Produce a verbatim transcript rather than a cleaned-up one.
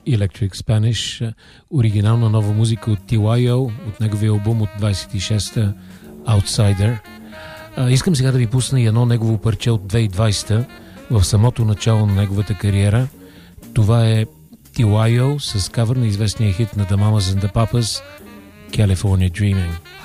Electric Spanish, оригинална нова музика от Ти Уай О, от неговия албум от двайсет и шеста Outsider. А, искам сега да ви пусна и едно негово парче от две хиляди и двайсета, в самото начало на неговата кариера. Това е Ти Уай О с кавър на известния хит на The Mamas and the Papas, California Dreaming.